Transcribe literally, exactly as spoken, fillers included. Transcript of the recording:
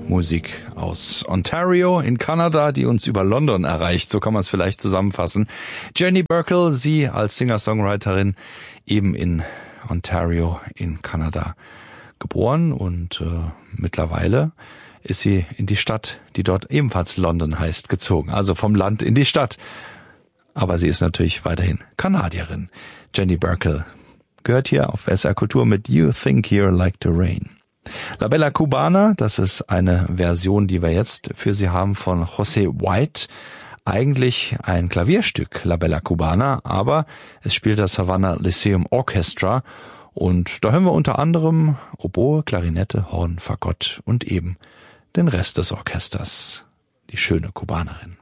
Musik aus Ontario in Kanada, die uns über London erreicht. So kann man es vielleicht zusammenfassen. Jenny Burkle, sie als Singer-Songwriterin eben in Ontario in Kanada geboren und äh, mittlerweile ist sie in die Stadt, die dort ebenfalls London heißt, gezogen. Also vom Land in die Stadt. Aber sie ist natürlich weiterhin Kanadierin. Jenny Burkle gehört hier auf S R Kultur mit You Think You're Like the Rain. La Bella Cubana, das ist eine Version, die wir jetzt für Sie haben von José White. Eigentlich ein Klavierstück, La Bella Cubana, aber es spielt das Havana Lyceum Orchestra und da hören wir unter anderem Oboe, Klarinette, Horn, Fagott und eben den Rest des Orchesters, die schöne Kubanerin.